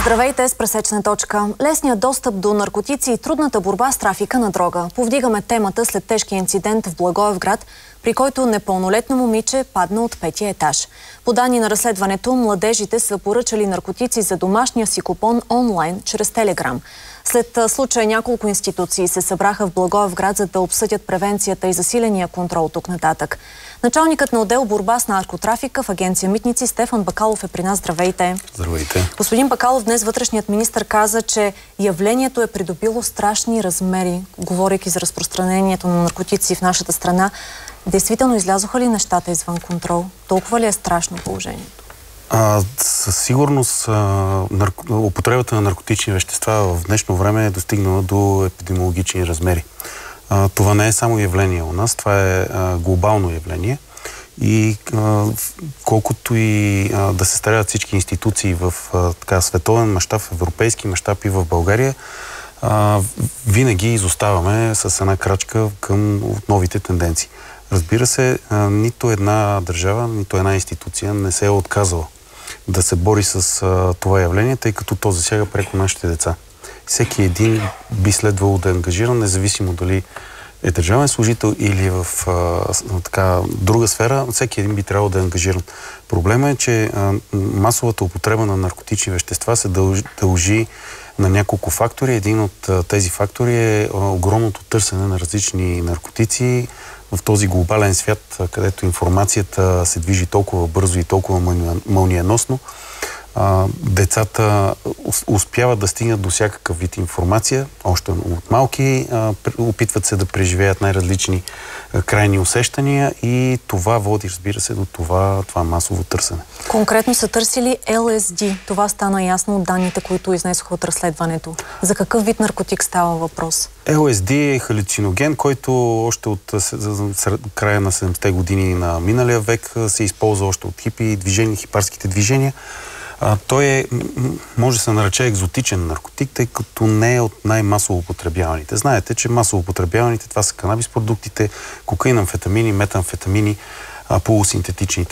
Здравейте с пресечна точка. Лесният достъп до наркотици и трудната борба с трафика на дрога. Повдигаме темата след тежкия инцидент в Благоевград, при който непълнолетно момиче падна от 5-я етаж. По данни на разследването, младежите са поръчали наркотици за домашния си купон онлайн чрез Телеграм. След случая няколко институции се събраха в Благоевград, за да обсъдят превенцията и засиления контрол тук нататък. Началникът на отдел борба с наркотрафика в агенция Митници Стефан Бакалов е при нас. Здравейте! Здравейте! Господин Бакалов, днес вътрешният министър каза, че явлението е придобило страшни размери, говорейки за разпространението на наркотици в нашата страна. Действително излязоха ли нещата извън контрол? Толкова ли е страшно положението? Със сигурност употребата на наркотични вещества в днешно време е достигнала до епидемиологични размери. Това не е само явление у нас, това е глобално явление. И колкото и да се старят всички институции в световен мащаб, в европейски мащаб и в България, винаги изоставаме с една крачка към новите тенденции. Разбира се, нито една държава, нито една институция не се е отказала да се бори с това явление, тъй като то засяга преко нашите деца. Всеки един би следвало да е ангажиран, независимо дали е държавен служител или в друга сфера, всеки един би трябвало да е ангажиран. Проблема е, че масовата употреба на наркотични вещества се дължи на няколко фактори. Един от тези фактори е огромното търсене на различни наркотици в този глобален свят, където информацията се движи толкова бързо и толкова мълниеносно. Децата успяват да стигнат до всякакъв вид информация, още от малки, опитват се да преживеят най-различни крайни усещания и това води, разбира се, до това масово търсене. Конкретно са търсили LSD. Това стана ясно от данните, които изнесоха от разследването. За какъв вид наркотик става въпрос? LSD е халюциноген, който още от края на 70-те години на миналия век се използва още от хипарските движения. Той може да се нарече екзотичен наркотик, тъй като не е от най-масово употребяваните. Знаете, че масово употребяваните това са канабис продуктите, кокаин, амфетамини, метамфетамини, полусинтетичните